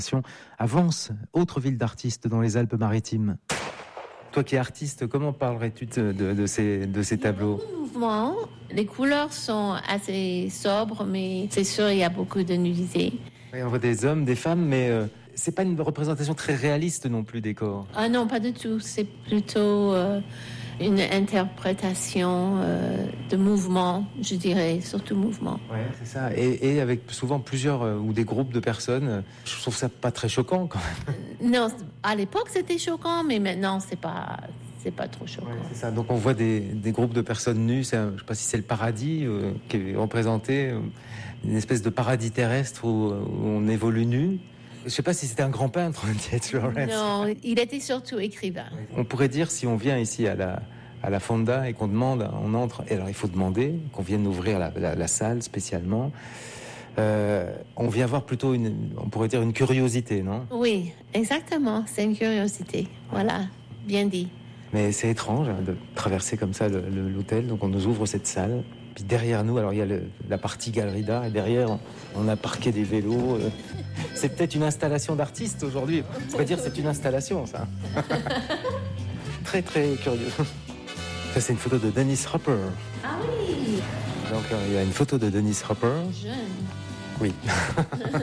À Vence, autre ville d'artistes dans les Alpes-Maritimes. Toi qui es artiste, comment parlerais-tu de ces tableaux ? Mouvement, les couleurs sont assez sobres, mais c'est sûr il y a beaucoup de nudité. Oui, on voit des hommes, des femmes, mais c'est pas une représentation très réaliste non plus des corps. Ah non, pas du tout. C'est plutôt une interprétation de mouvement, je dirais, surtout mouvement. Ouais, c'est ça. Et avec souvent plusieurs ou des groupes de personnes. Je trouve ça pas très choquant quand même. Non, à l'époque c'était choquant, mais maintenant c'est pas trop choquant. Ouais, c'est ça. Donc on voit des groupes de personnes nues. Je sais pas si c'est le paradis qui est représenté, une espèce de paradis terrestre où on évolue nu. Je sais pas si c'était un grand peintre, T.H. Lawrence. Non, il était surtout écrivain. On pourrait dire, si on vient ici à la Fonda et qu'on demande, on entre, et alors il faut demander qu'on vienne ouvrir la salle spécialement. On vient voir plutôt on pourrait dire une curiosité, non ? Oui, exactement, c'est une curiosité. Voilà, bien dit. Mais c'est étrange de traverser comme ça l'hôtel, donc on nous ouvre cette salle. Puis derrière nous, alors il y a la partie galerie d'art, et derrière, on a parqué des vélos. C'est peut-être une installation d'artiste aujourd'hui. On pourrait dire que c'est une installation, ça. Très, très curieux. Ça, c'est une photo de Dennis Hopper. Ah oui. Donc, il y a une photo de Dennis Hopper. Jeune. Oui.